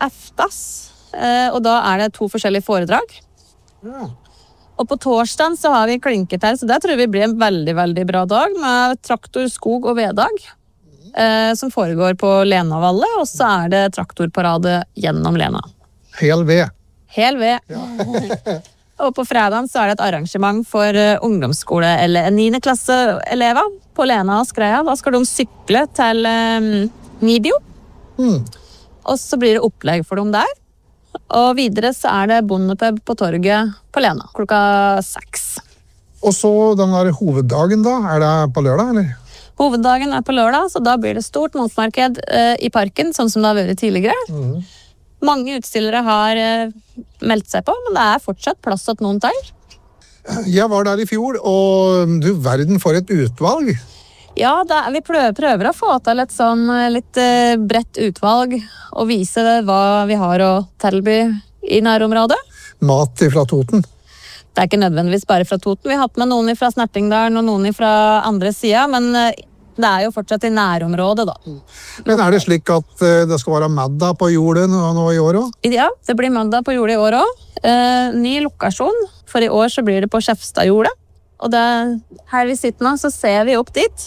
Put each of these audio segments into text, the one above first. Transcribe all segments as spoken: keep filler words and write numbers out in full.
eftas, og da er det to forskjellige foredrag. Ja. Og på torsdagen så har vi klinkertell, så det tror vi blir en veldig, veldig bra dag med traktor, skog og vedag, eh, som foregår på Lenavallet, og så er det traktorparade gjennom Lena. Hel ved. Hel ved. Ja. Og på fredagen så er det et arrangement for uh, ungdomsskole eller niende klasseelever på Lena og Skreia. Da skal de sykle til um, Nibio. Mm. Og så blir det opplegg for dem der. Og videre så er det bondepub på torget på Lena klokka seks. Og så den der hoveddagen da, er det på lørdag, eller? Hoveddagen er på lørdag, så da blir det stort motmarked uh, i parken, sånn som det har vært tidligere. Mm. Mange utstillere har uh, meldt seg på, men det er fortsatt plass til noen til. Jeg var der i fjor, og du verden for et utvalg. Ja, det er, vi prøver, prøver å få til et sånn litt uh, bredt utvalg og vise hva vi har å tilby i nærområdet. Mat fra Toten. Det er ikke nødvendigvis bare fra Toten. Vi har hatt med noen fra Snertingdalen og noen fra andre siden, men uh, det er jo fortsatt i nærområdet da. Men er det slik at uh, det skal være middag på jordet nå, nå i år også? Ja, det blir middag på jordet i år også. Uh, ny lokasjon, for i år så blir det på Skjefstadjordet. Og det, her vi sitter nå, så ser vi opp dit.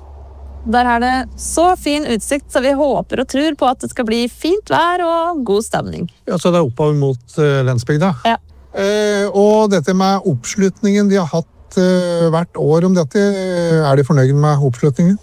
Der er det så fin utsikt, så vi håper og tror på at det skal bli fint vær og god stemning. Ja, så det er oppover mot uh, Lensbygda. Ja. Uh, og dette med oppslutningen de har hatt uh, hvert år om dette, er de fornøyd med oppslutningen?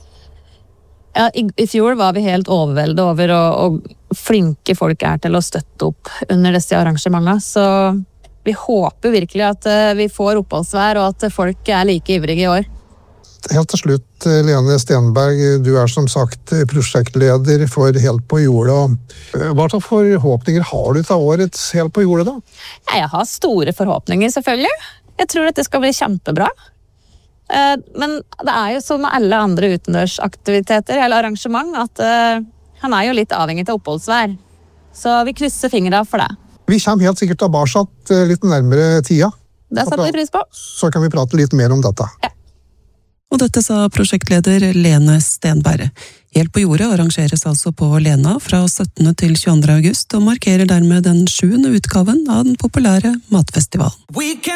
Ja, i, i fjor var vi helt overveldet over og, og flinke folk er til å støtte opp under disse arrangementene, så vi håper virkelig at uh, vi får oppholdsvær og at folk er like ivrige i år. Helt til slutt, Lene Stenberg, du er som sagt prosjektleder for Helt på jordet. Hva slags forhåpninger har du til årets Helt på jordet da? Jeg har store forhåpninger selvfølgelig. Jeg tror at det skal bli kjempebra. Men det er jo som med alle andre utendørsaktiviteter eller arrangement at han er jo litt avhengig av oppholdsvær. Så vi krysser fingrene for det. Vi kommer helt sikkert tilbake litt nærmere tida. Det setter vi pris på. Så kan vi prate litt mer om dette. Ja. Og dette sa prosjektleder Lene Stenberg. Helt på jordet arrangeres altså på Lena fra syttende til tjueandre august, og markerer dermed den sjuende utgaven av den populære matfestivalen.